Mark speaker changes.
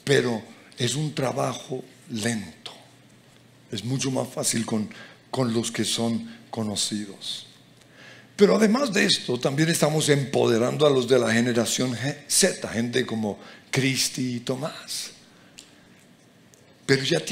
Speaker 1: pero es un trabajo lento. Es mucho más fácil con los que son conocidos. Pero además de esto, también estamos empoderando a los de la generación Z, gente como Cristi y Tomás. Pero ya